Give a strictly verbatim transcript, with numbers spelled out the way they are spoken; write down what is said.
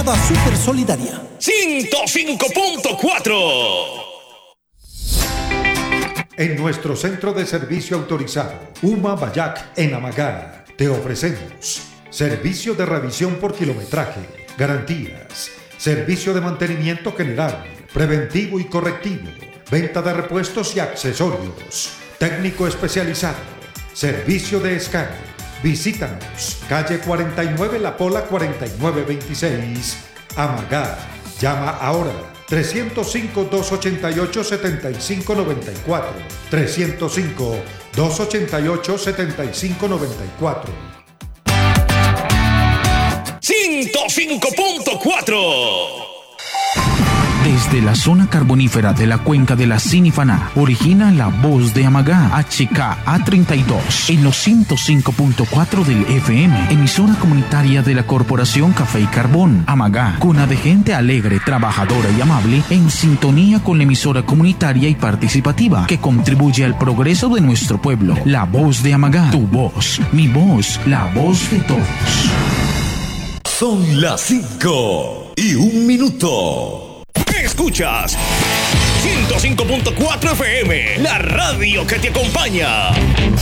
Brigada Super Solidaria. ciento cinco punto cuatro. En nuestro centro de servicio autorizado, UMA Bayac en Amagá, te ofrecemos servicio de revisión por kilometraje, garantías, servicio de mantenimiento general, preventivo y correctivo, venta de repuestos y accesorios, técnico especializado, servicio de escáner. Visítanos, calle cuarenta y nueve La Pola cuarenta y nueve veintiséis, Amagá. Llama ahora trescientos cinco, doscientos ochenta y ocho, setenta y cinco noventa y cuatro, trescientos cinco, doscientos ochenta y ocho, setenta y cinco noventa y cuatro. ciento cinco punto cuatro. Desde la zona carbonífera de la cuenca de la Sinifaná, origina la voz de Amagá, H K A treinta y dos, en los ciento cinco punto cuatro del F M, emisora comunitaria de la Corporación Café y Carbón. Amagá, cuna de gente alegre, trabajadora y amable, en sintonía con la emisora comunitaria y participativa, que contribuye al progreso de nuestro pueblo. La voz de Amagá, tu voz, mi voz, la voz de todos. Son las cinco y un minuto. Escuchas ciento cinco punto cuatro F M, la radio que te acompaña.